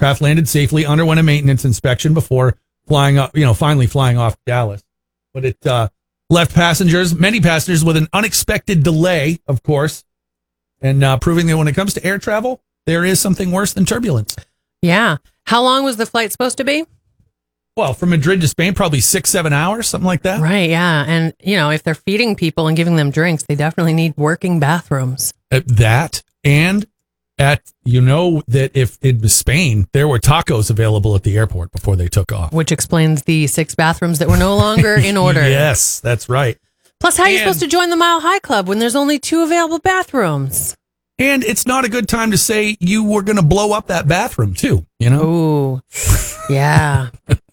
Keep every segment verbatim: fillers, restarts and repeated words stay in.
Craft landed safely, underwent a maintenance inspection before flying up, you know, finally flying off Dallas. But it uh, left passengers, many passengers, with an unexpected delay, of course, and uh, proving that when it comes to air travel, there is something worse than turbulence. Yeah. How long was the flight supposed to be? Well, from Madrid to Spain, probably six, seven hours, something like that. Right, yeah. And, you know, if they're feeding people and giving them drinks, they definitely need working bathrooms. At that, and at, you know, that if it was Spain, there were tacos available at the airport before they took off. Which explains the six bathrooms that were no longer in order. Yes, that's right. Plus, how are you And- supposed to join the Mile High Club when there's only two available bathrooms? And it's not a good time to say you were going to blow up that bathroom, too, you know? Ooh, yeah.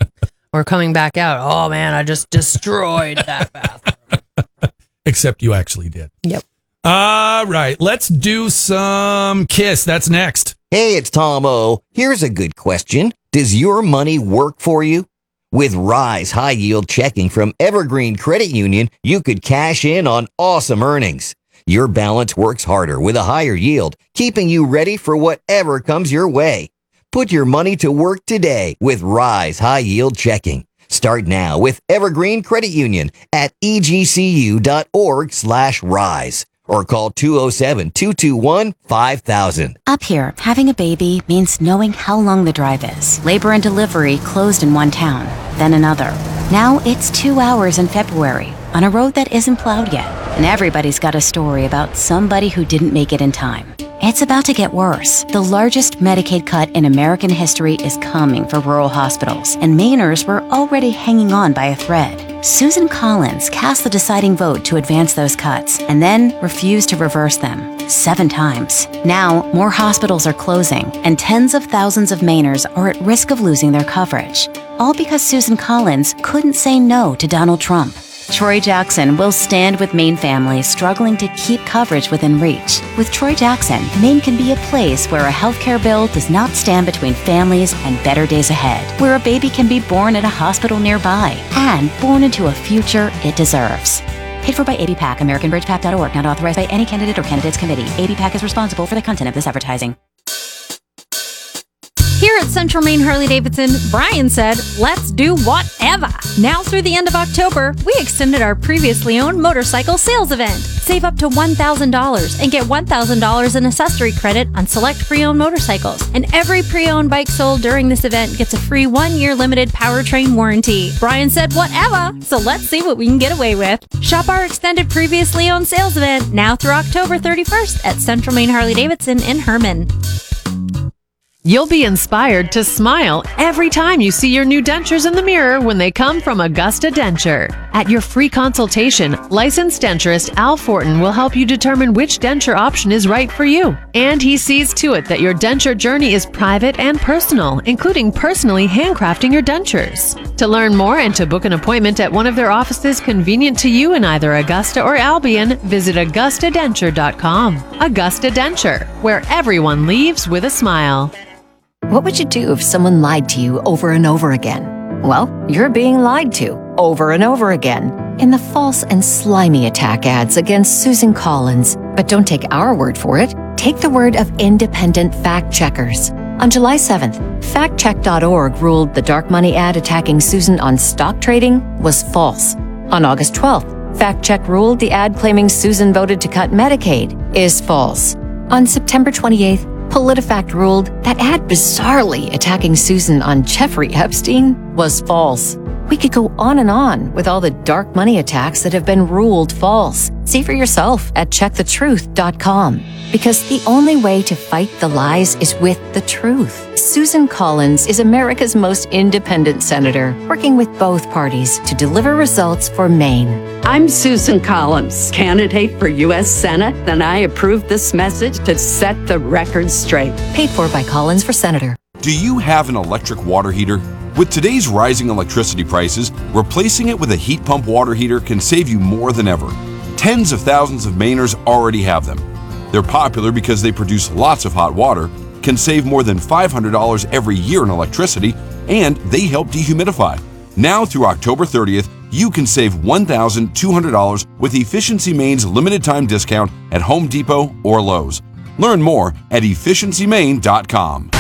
Or coming back out, oh, man, I just destroyed that bathroom. Except you actually did. Yep. All right, let's do some Kiss. That's next. Hey, it's Tom O. Here's a good question. Does your money work for you? With Rise High Yield Checking from Evergreen Credit Union, you could cash in on awesome earnings. Your balance works harder with a higher yield, keeping you ready for whatever comes your way. Put your money to work today with Rise High Yield Checking. Start now with Evergreen Credit Union at e g c u dot org slash rise or call two oh seven, two two one, five thousand. Up here, having a baby means knowing how long the drive is. Labor and delivery closed in one town, then another. Now it's two hours in February on a road that isn't plowed yet. And everybody's got a story about somebody who didn't make it in time. It's about to get worse. The largest Medicaid cut in American history is coming for rural hospitals, and Mainers were already hanging on by a thread. Susan Collins cast the deciding vote to advance those cuts, and then refused to reverse them, seven times. Now, more hospitals are closing, and tens of thousands of Mainers are at risk of losing their coverage. All because Susan Collins couldn't say no to Donald Trump. Troy Jackson will stand with Maine families struggling to keep coverage within reach. With Troy Jackson, Maine can be a place where a healthcare bill does not stand between families and better days ahead, where a baby can be born at a hospital nearby and born into a future it deserves. Paid for by A B PAC, American Bridge Pac dot org, not authorized by any candidate or candidates committee. A B PAC is responsible for the content of this advertising. Here at Central Maine Harley-Davidson, Brian said, let's do whatever. Now through the end of October, we extended our previously owned motorcycle sales event. Save up to one thousand dollars and get one thousand dollars in accessory credit on select pre-owned motorcycles. And every pre-owned bike sold during this event gets a free one-year limited powertrain warranty. Brian said, whatever, so let's see what we can get away with. Shop our extended previously owned sales event now through October thirty-first at Central Maine Harley-Davidson in Herman. You'll be inspired to smile every time you see your new dentures in the mirror when they come from Augusta Denture. At your free consultation, licensed denturist Al Fortin will help you determine which denture option is right for you. And he sees to it that your denture journey is private and personal, including personally handcrafting your dentures. To learn more and to book an appointment at one of their offices convenient to you in either Augusta or Albion, visit augusta denture dot com. Augusta Denture, where everyone leaves with a smile. What would you do if someone lied to you over and over again? Well, you're being lied to over and over again in the false and slimy attack ads against Susan Collins. But don't take our word for it. Take the word of independent fact checkers. On July seventh, fact check dot org ruled the dark money ad attacking Susan on stock trading was false. On August twelfth, FactCheck ruled the ad claiming Susan voted to cut Medicaid is false. On September twenty-eighth, PolitiFact ruled that ad bizarrely attacking Susan on Jeffrey Epstein was false. We could go on and on with all the dark money attacks that have been ruled false. See for yourself at check the truth dot com. Because the only way to fight the lies is with the truth. Susan Collins is America's most independent senator, working with both parties to deliver results for Maine. I'm Susan Collins, candidate for U S Senate, and I approve this message to set the record straight. Paid for by Collins for Senator. Do you have an electric water heater? With today's rising electricity prices, replacing it with a heat pump water heater can save you more than ever. Tens of thousands of Mainers already have them. They're popular because they produce lots of hot water, can save more than five hundred dollars every year in electricity, and they help dehumidify. Now through October thirtieth, you can save one thousand two hundred dollars with Efficiency Maine's limited time discount at Home Depot or Lowe's. Learn more at efficiency maine dot com.